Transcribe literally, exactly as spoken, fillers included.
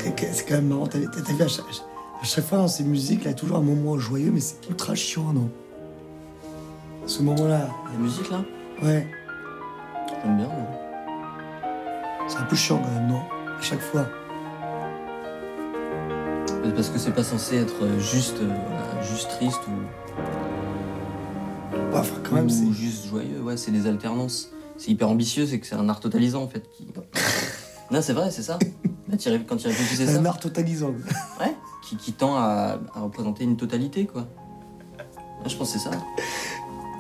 C'est quand même marrant. T'as, t'as, t'as vu, à chaque, à chaque fois dans ces musiques, il y a toujours un moment joyeux, mais c'est ultra chiant, non? Ce moment-là. La musique, là? Ouais. J'aime bien, moi. C'est un peu chiant, quand même, non? À chaque fois. Parce que c'est pas censé être juste, euh, voilà, juste triste ou... Ouais, enfin, quand même, ou c'est... juste joyeux, ouais, c'est des alternances. C'est hyper ambitieux, c'est que c'est un art totalisant, en fait. Qui... non, c'est vrai, c'est ça. Là, tu ré... Quand tu réfléchis, c'est C'est ça. un art totalisant. Ouais, qui, qui tend à, à représenter une totalité, quoi. Là, je pense que c'est ça.